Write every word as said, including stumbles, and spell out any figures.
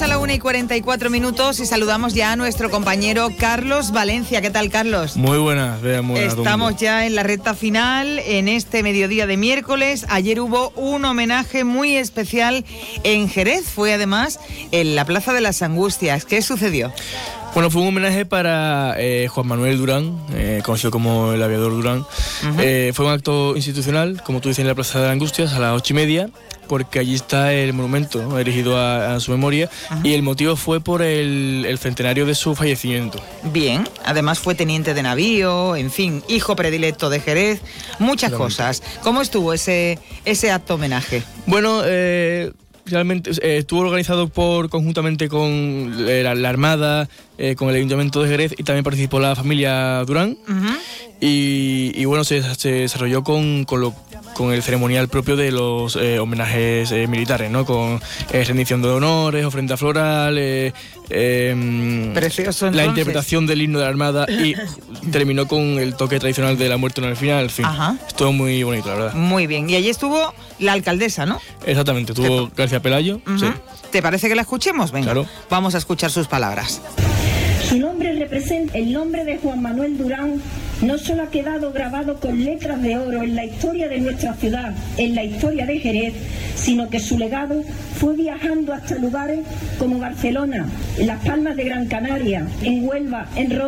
Llegamos a la una y cuarenta y cuatro minutos y saludamos ya a nuestro compañero Carlos Valencia. ¿Qué tal, Carlos? Muy buenas, vea, muy buenas. Estamos ya en la recta final, en este mediodía de miércoles. Ayer hubo un homenaje muy especial en Jerez. Fue además en la Plaza de las Angustias. ¿Qué sucedió? Bueno, fue un homenaje para eh, Juan Manuel Durán, eh, conocido como el aviador Durán. Uh-huh. Eh, fue un acto institucional, como tú dices, en la Plaza de las Angustias, a las ocho y media, porque allí está el monumento, ¿no?, erigido a, a su memoria, uh-huh. y el motivo fue por el, el centenario de su fallecimiento. Bien, además fue teniente de navío, en fin, hijo predilecto de Jerez, muchas cosas. ¿Cómo estuvo ese, ese acto homenaje? Bueno, eh... realmente eh, estuvo organizado por conjuntamente con eh, la, la Armada, eh, con el Ayuntamiento de Jerez, y también participó la familia Durán. Uh-huh. y, y bueno, se, se desarrolló con, con, lo, con el ceremonial propio de los eh, homenajes eh, militares, ¿no? Con eh, rendición de honores, ofrenda floral, eh, eh, Precioso, la interpretación del himno de la Armada, y terminó con el toque tradicional de la muerte en el final. En fin, Ajá. estuvo muy bonito, la verdad. Muy bien, y allí estuvo la alcaldesa, ¿no? Exactamente, estuvo ¿Te... García Pelayo. Uh-huh. Sí. ¿Te parece que la escuchemos? Venga, claro. Vamos a escuchar sus palabras. Su nombre representa el nombre de Juan Manuel Durán. No solo ha quedado grabado con letras de oro en la historia de nuestra ciudad, en la historia de Jerez, sino que su legado fue viajando hasta lugares como Barcelona, en Las Palmas de Gran Canaria, en Huelva, en Ronda.